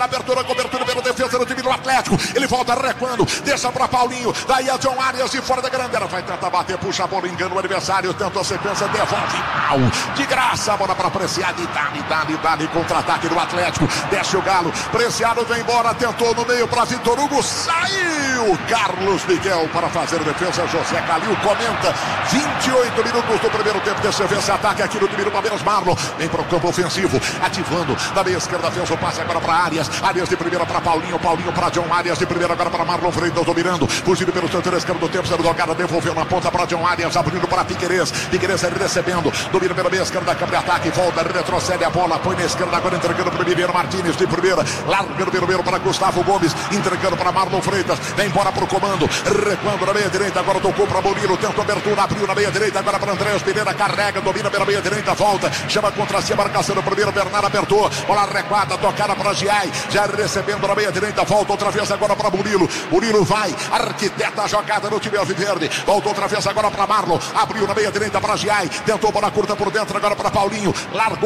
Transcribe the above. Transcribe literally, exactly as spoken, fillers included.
Abertura, cobertura pela defesa do time do Atlético. Ele volta recuando, deixa para Paulinho. Daí é John Arias de fora da grande área. Vai tentar bater, puxa a bola, engana o adversário. Tenta a sequência, devolve mal. De graça, a bola para Preciado. E dá-lhe, dá-lhe, dá-lhe. Contra-ataque do Atlético. Desce o Galo. Preciado vem embora. Tentou no meio para Vitor Hugo. Saiu Carlos Miguel para fazer a defesa. José Calil comenta. vinte e oito minutos do primeiro tempo. Deixa eu ver esse ataque aqui no time do Palmeiras. Marlon vem para o campo ofensivo. Ativando da meia esquerda. Fez o passe agora para Arias. Arias de primeira para Paulinho, Paulinho para John Arias de primeira agora para Marlon Freitas dominando, fugindo pelo setor esquerdo do tempo, sendo jogada, devolveu na ponta para John Arias, abrindo para Piquerez, Piquerez recebendo, domina pela meia esquerda, câmara de ataque, volta, retrocede a bola, põe na esquerda agora entregando para o Mineiro Martínez de primeira, largando pelo meio para Gustavo Gomes, entregando para Marlon Freitas, vem embora para o comando, recuando na meia direita, agora tocou para Murilo, tenta abertura, abriu na meia direita, agora para Andréas Pereira, carrega, domina pela meia direita, volta, chama contra si a marcação do primeiro, Bernardo apertou, bola recuada, tocada para Giai, já recebendo na meia direita, volta outra vez agora para Murilo, Murilo vai, arquiteta a jogada no time alviverde, volta outra vez agora para Marlon, abriu na meia direita para Giai, tentou bola curta por dentro agora para Paulinho, largou